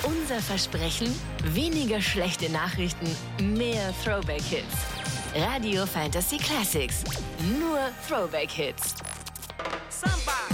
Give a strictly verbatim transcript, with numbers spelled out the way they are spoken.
Unser Versprechen? Weniger schlechte Nachrichten, mehr Throwback-Hits. Radio Fantasy Classics. Nur Throwback-Hits. Samba!